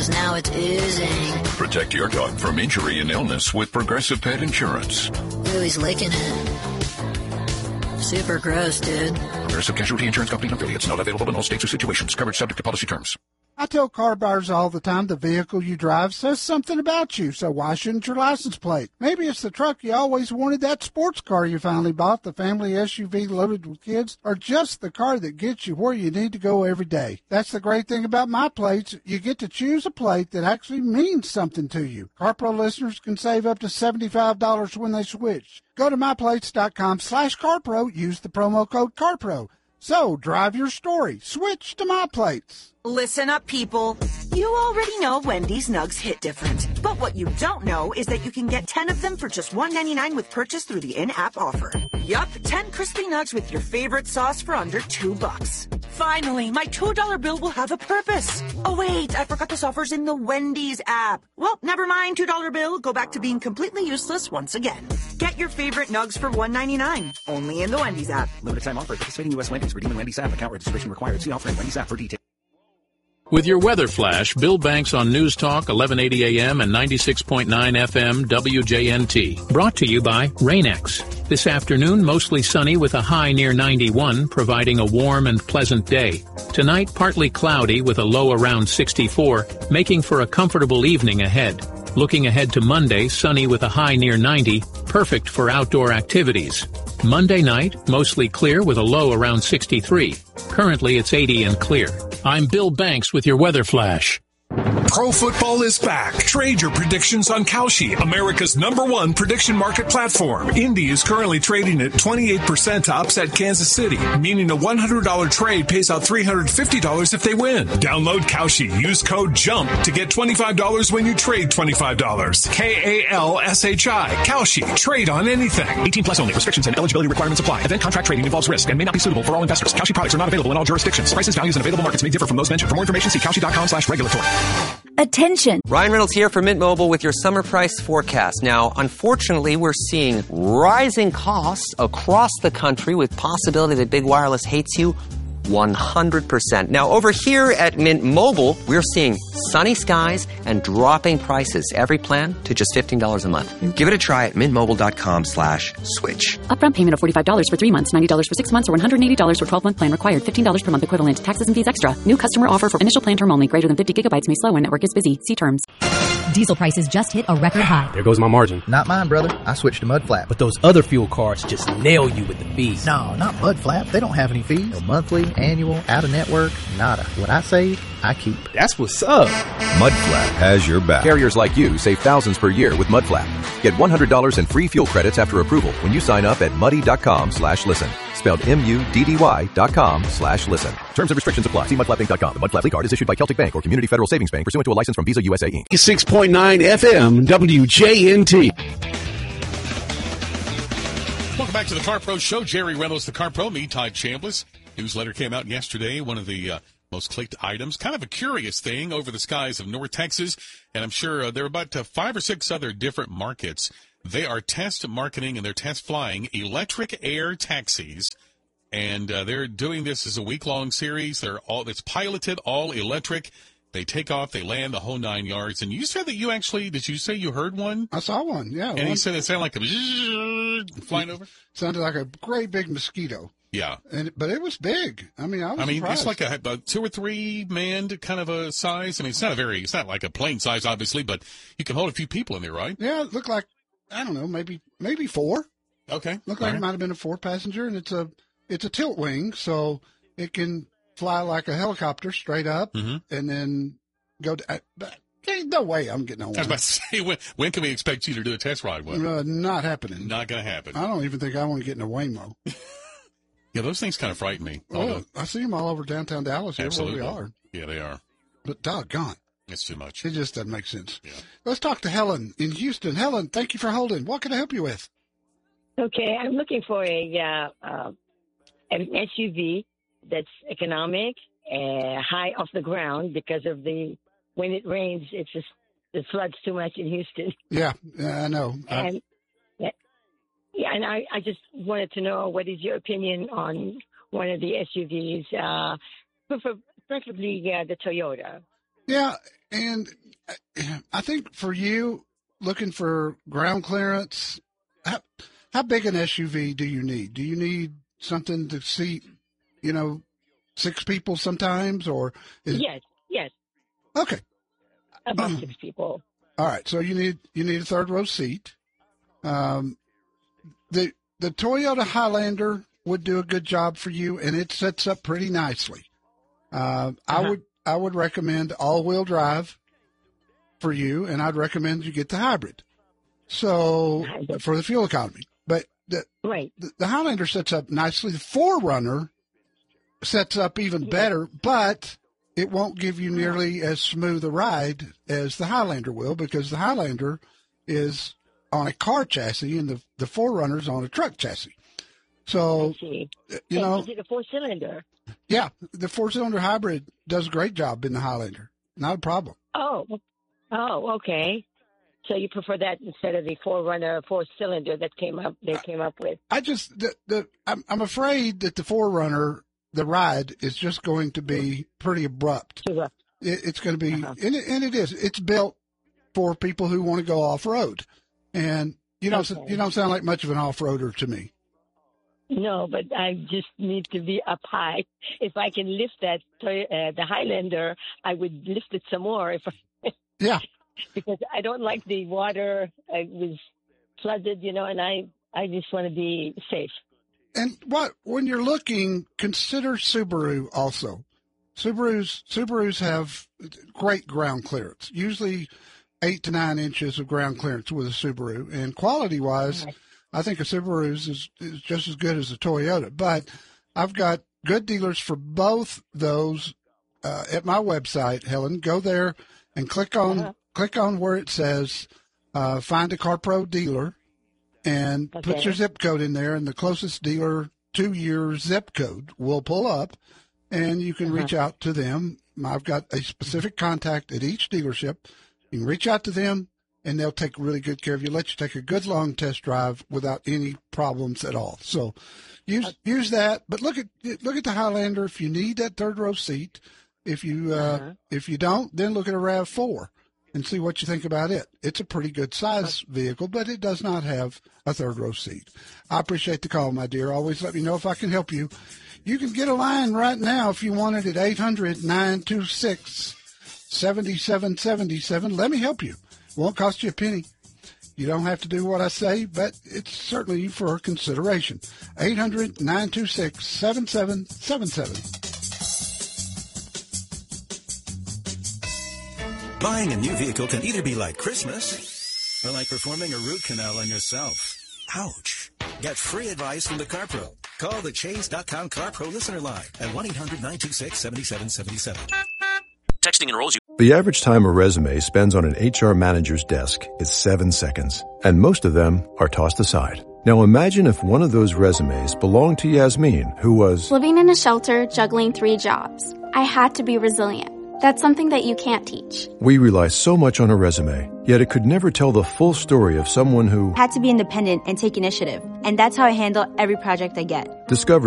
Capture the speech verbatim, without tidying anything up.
because now it's oozing. Protect your dog from injury and illness with Progressive Pet Insurance. Ooh, he's licking it. Super gross, dude. Progressive Casualty Insurance Company and affiliates. Not available in all states or situations. Coverage subject to policy terms. I tell car buyers all the time the vehicle you drive says something about you, so why shouldn't your license plate? Maybe it's the truck you always wanted, that sports car you finally bought, the family S U V loaded with kids, or just the car that gets you where you need to go every day. That's the great thing about my plates. You get to choose a plate that actually means something to you. CarPro listeners can save up to seventy-five dollars when they switch. Go to myplates.com slash CarPro. Use the promo code CarPro. So, drive your story. Switch to My Plates. Listen up, people. You already know Wendy's Nugs hit different. But what you don't know is that you can get ten of them for just one ninety-nine with purchase through the in-app offer. Yup, ten crispy nugs with your favorite sauce for under two bucks. Finally, my two dollar bill will have a purpose. Oh, wait, I forgot this offer's in the Wendy's app. Well, never mind, two dollar bill. Go back to being completely useless once again. Get your favorite nugs for one ninety-nine, only in the Wendy's app. Limited time offer. Participating U S Wendy's. Redeem in Wendy's app. Account registration required. See offer in Wendy's app for details. With your weather flash, Bill Banks on News Talk, eleven eighty A M and ninety-six point nine F M W J N T. Brought to you by Rain-X. This afternoon, mostly sunny with a high near ninety-one, providing a warm and pleasant day. Tonight, partly cloudy with a low around sixty-four, making for a comfortable evening ahead. Looking ahead to Monday, sunny with a high near ninety, perfect for outdoor activities. Monday night, mostly clear with a low around sixty-three. Currently, it's eighty and clear. I'm Bill Banks with your weather flash. Pro football is back. Trade your predictions on Kalshi, America's number one prediction market platform. Indy is currently trading at twenty-eight percent to upset Kansas City, meaning a one hundred dollars trade pays out three hundred fifty dollars if they win. Download Kalshi. Use code JUMP to get twenty-five dollars when you trade twenty-five dollars. K A L S H I. Kalshi. Trade on anything. eighteen plus only. Restrictions and eligibility requirements apply. Event contract trading involves risk and may not be suitable for all investors. Kalshi products are not available in all jurisdictions. Prices, values, and available markets may differ from those mentioned. For more information, see Kalshi.com slash regulatory. Attention! Ryan Reynolds here for Mint Mobile with your summer price forecast. Now, unfortunately, we're seeing rising costs across the country with possibility that big wireless hates you one hundred percent. Now, over here at Mint Mobile, we're seeing sunny skies and dropping prices. Every plan to just fifteen dollars a month. Give it a try at mintmobile.com slash switch. Upfront payment of forty-five dollars for three months, ninety dollars for six months, or one hundred eighty dollars for twelve-month plan required. fifteen dollars per month equivalent. Taxes and fees extra. New customer offer for initial plan term only. Greater than fifty gigabytes may slow when network is busy. See terms. Diesel prices just hit a record high. There goes my margin. Not mine, brother. I switched to Mudflap. But those other fuel cards just nail you with the fees. No, not Mudflap. They don't have any fees. No monthly, annual, out of network, nada. What I save, I keep. That's what's up. Mudflap has your back. Carriers like you save thousands per year with Mudflap. Get one hundred dollars in free fuel credits after approval when you sign up at muddy.com slash listen. Spelled M-U-D-D-Y dot com slash listen. Terms and restrictions apply. See mudflap inc dot com. The Mudflap card is issued by Celtic Bank or Community Federal Savings Bank pursuant to a license from Visa U S A Incorporated. six point nine F M W J N T. Welcome back to the Car Pro Show. Jerry Reynolds, the Car Pro. Me, Ty Chambliss. Newsletter came out yesterday. One of the uh, most clicked items. Kind of a curious thing over the skies of North Texas. And I'm sure uh, there are about uh, five or six other different markets. They are test marketing and they're test flying electric air taxis. And uh, they're doing this as a week-long series. They're all it's piloted, all electric. They take off, they land, the whole nine yards. And you said that you actually, did you say you heard one? I saw one, yeah. And one. he said it sounded like a flying over? Sounded like a great big mosquito. Yeah. And But it was big. I mean, I was I mean, surprised. it's like a, a two or three manned kind of a size. I mean, it's not a very, it's not like a plane size, obviously, but you can hold a few people in there, right? Yeah, it looked like, I don't know, maybe maybe four. Okay. Looked like right. it might have been a four-passenger, and it's a it's a tilt wing, so it can fly like a helicopter straight up, mm-hmm. and then go to, uh, ain't no way I'm getting on one. I was about to say, when, when can we expect you to do a test ride with? Uh, not happening. Not going to happen. I don't even think I want to get in a Waymo. Yeah, those things kind of frighten me. Oh, I see them all over downtown Dallas here Absolutely. where we are. Yeah, they are. But doggone. It's too much. It just doesn't make sense. Yeah. Let's talk to Helen in Houston. Helen, thank you for holding. What can I help you with? Okay, I'm looking for a uh, uh, an S U V that's economic, uh, high off the ground because of the when it rains, it's just it floods too much in Houston. Yeah, yeah I know. And uh, yeah, and I, I just wanted to know what is your opinion on one of the S U Vs, uh, prefer- preferably uh, the Toyota. Yeah, And I think for you, looking for ground clearance, how, how big an S U V do you need? Do you need something to seat, you know, six people sometimes, or is Yes, yes. Okay. About six people. All right, so you need you need a third row seat. Um, the the Toyota Highlander would do a good job for you, and it sets up pretty nicely. Uh, uh-huh. I would I would recommend all wheel drive for you, and I'd recommend you get the hybrid. So for the fuel economy, but the right the, the Highlander sets up nicely. The four runner sets up even better, but it won't give you nearly as smooth a ride as the Highlander will, because the Highlander is on a car chassis and the the four runner's on a truck chassis. So, you and know, is it a four cylinder? Yeah, the four cylinder hybrid does a great job in the Highlander. Not a problem. Oh, oh, okay. So you prefer that instead of the four runner four cylinder that came up they came up with? I just the the I'm I'm afraid that the four runner, the ride is just going to be pretty abrupt. It, it's going to be, uh-huh. and, it, and it is. It's built for people who want to go off road, and you don't okay. you don't sound like much of an off roader to me. No, but I just need to be up high. If I can lift that uh, the Highlander, I would lift it some more. If I, yeah, because I don't like the water. I was flooded, you know, and I I just want to be safe. And what when you're looking, consider Subaru also. Subarus Subarus have great ground clearance, usually eight to nine inches of ground clearance with a Subaru. And quality wise, right. I think a Subaru is, is just as good as a Toyota. But I've got good dealers for both those uh, at my website, Helen. Go there and click on uh-huh. click on where it says uh, find a CarPro dealer. And okay. put your zip code in there, and the closest dealer to your zip code will pull up, and you can uh-huh. reach out to them. I've got a specific contact at each dealership. You can reach out to them, and they'll take really good care of you, let you take a good long test drive without any problems at all. So use okay. use that. But look at look at the Highlander if you need that third row seat. If you uh, uh-huh. if you don't, then look at a RAV four. And see what you think about it. It's a pretty good size vehicle, but it does not have a third row seat. I appreciate the call, my dear. Always let me know if I can help you. You can get a line right now if you want it at eight hundred, nine two six, seven seven seven seven. Let me help you. It won't cost you a penny. You don't have to do what I say, but it's certainly for consideration. eight hundred, nine two six, seven seven seven seven. Buying a new vehicle can either be like Christmas or like performing a root canal on yourself. Ouch. Get free advice from the CarPro. Call the Chase dot com CarPro listener line at one eight hundred, nine two six, seven seven seven seven. Texting enrolls you. The average time a resume spends on an H R manager's desk is seven seconds, and most of them are tossed aside. Now imagine if one of those resumes belonged to Yasmin, who was living in a shelter, juggling three jobs. I had to be resilient. That's something that you can't teach. We rely so much on a resume, yet it could never tell the full story of someone who had to be independent and take initiative. And that's how I handle every project I get. Discover